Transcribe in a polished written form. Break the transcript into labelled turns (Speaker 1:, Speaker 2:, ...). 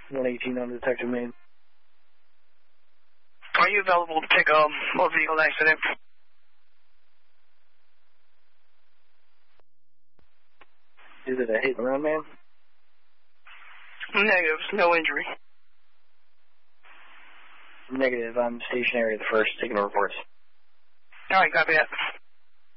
Speaker 1: 118 on Detective Main.
Speaker 2: Are you available to take a motor vehicle accident?
Speaker 1: Is it a hit and run, man?
Speaker 2: Negative. No injury.
Speaker 1: Negative. I'm stationary at the first, taking reports.
Speaker 2: All right, copy that.